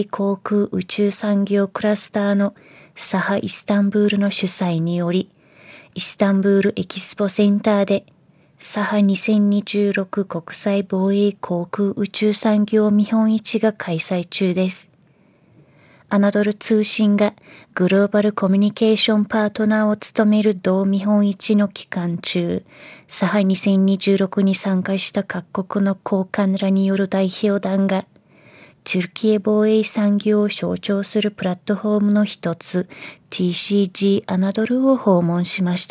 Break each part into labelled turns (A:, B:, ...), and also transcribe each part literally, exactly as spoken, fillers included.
A: 航空宇宙産業クラスターのサハ・イスタンブールの主催により、イスタンブールエキスポセンターでサハにせんにじゅうろく国際防衛航空宇宙産業見本市が開催中です。アナドル通信がグローバルコミュニケーションパートナーを務める同見本市の期間中、サハにせんにじゅうろくに参加した各国の高官らによる代表団が、トゥルキエ防衛産業を象徴するプラットフォームの一つ ティーシージー アナドルを訪問しました。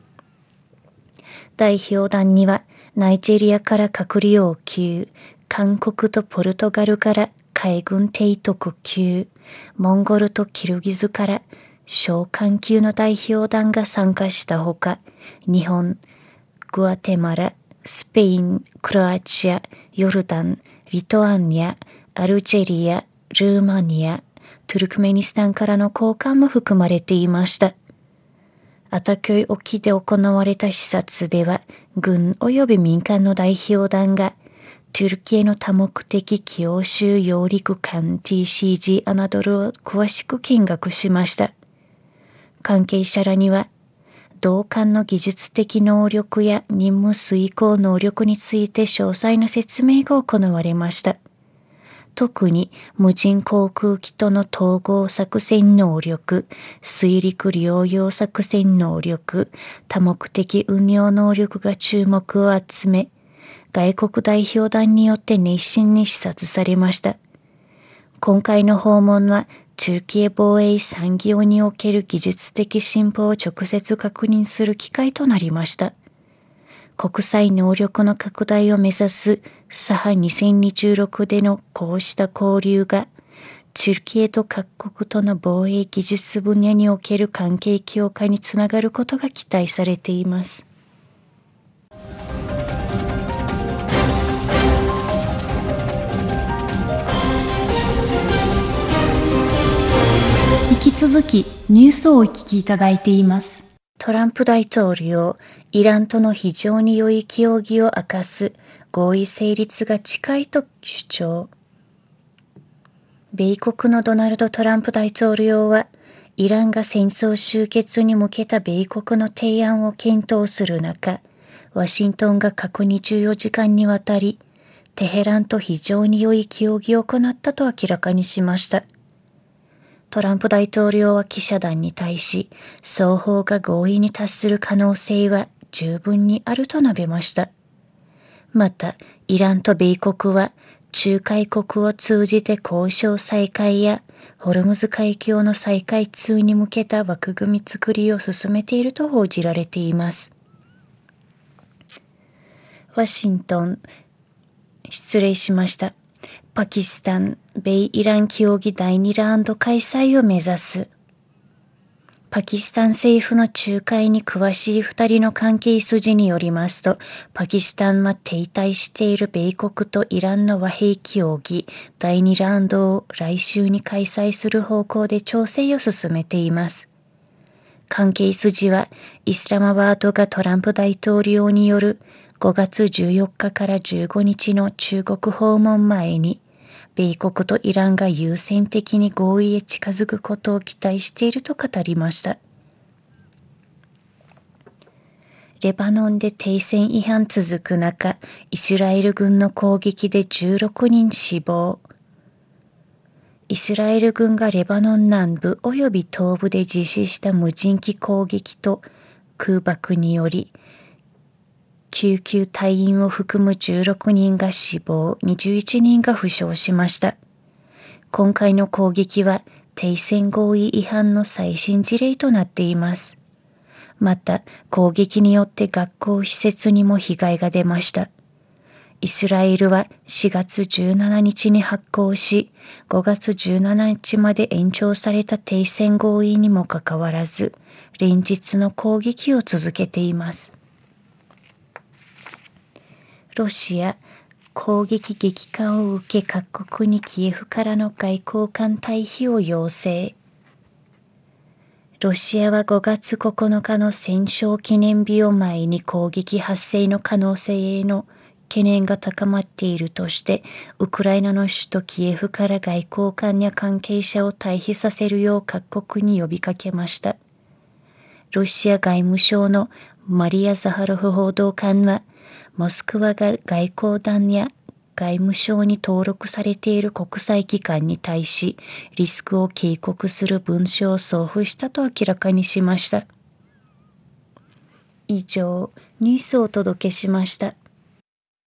A: 代表団にはナイジェリアから閣僚王級、韓国とポルトガルから海軍提督級、モンゴルとキルギズから将官級の代表団が参加したほか、日本、グアテマラ、スペイン、クロアチア、ヨルダン、リトアニア、アルジェリア、ルーマニア、トゥルクメニスタンからの高官も含まれていました。アタキョイ沖で行われた視察では、軍及び民間の代表団が、トゥルキエの多目的強襲揚陸艦 ティーシージー アナドルを詳しく見学しました。関係者らには、同艦の技術的能力や任務遂行能力について詳細な説明が行われました。特に無人航空機との統合作戦能力、水陸両用作戦能力、多目的運用能力が注目を集め、外国代表団によって熱心に視察されました。今回の訪問は、トゥルキエ防衛産業における技術的進歩を直接確認する機会となりました。国際能力の拡大を目指すサハにせんにじゅうろくでのこうした交流が、トゥルキエと各国との防衛技術分野における関係強化につながることが期待されています。
B: 引き続きニュースをお聞きいただいています。
A: トランプ大統領、イランとの非常に良い協議を明かす合意成立が近いと主張。米国のドナルド・トランプ大統領は、イランが戦争終結に向けた米国の提案を検討する中、ワシントンが過去にじゅうよじかんにわたり、テヘランと非常に良い協議を行ったと明らかにしました。トランプ大統領は記者団に対し、双方が合意に達する可能性は十分にあると述べました。また、イランと米国は、仲介国を通じて交渉再開や、ホルムズ海峡の再開通に向けた枠組み作りを進めていると報じられています。ワシントン、失礼しました。パキスタン、米イラン協議だいにラウンド開催を目指す。パキスタン政府の仲介に詳しいふたりの関係筋によりますと、パキスタンは停滞している米国とイランの和平協議だいにラウンドを来週に開催する方向で調整を進めています。関係筋は、イスラマバードがトランプ大統領によるごがつじゅうよっかからじゅうごにちの中国訪問前に、米国とイランが優先的に合意へ近づくことを期待していると語りました。レバノンで停戦違反続く中、イスラエル軍の攻撃でじゅうろくにん死亡。イスラエル軍がレバノン南部及び東部で実施した無人機攻撃と空爆により、救急隊員を含むじゅうろくにんが死亡、にじゅういちにんが負傷しました。今回の攻撃は停戦合意違反の最新事例となっています。また、攻撃によって学校施設にも被害が出ました。イスラエルはしがつじゅうしちにちに発効し、ごがつじゅうしちにちまで延長された停戦合意にもかかわらず、連日の攻撃を続けています。ロシア、攻撃激化を受け各国にキエフからの外交官退避を要請。ロシアはごがつここのかの戦勝記念日を前に攻撃発生の可能性への懸念が高まっているとして、ウクライナの首都キエフから外交官や関係者を退避させるよう各国に呼びかけました。ロシア外務省のマリア・ザハロフ報道官は、モスクワが外交団や外務省に登録されている国際機関に対し、リスクを警告する文書を送付したと明らかにしました。以上、ニュースをお届けしました。